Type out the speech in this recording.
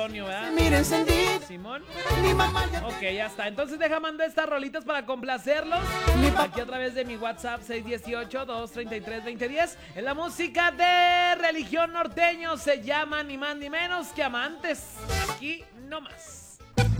¿verdad? Miren, sentí. Simón. Mi mamá ya. Ok, ya está. Entonces deja mandar estas rolitas para complacerlos. Aquí a través de mi WhatsApp 618-233-2010. En la música de Religión Norteño se llama ni más ni menos que Amantes. Aquí nomás.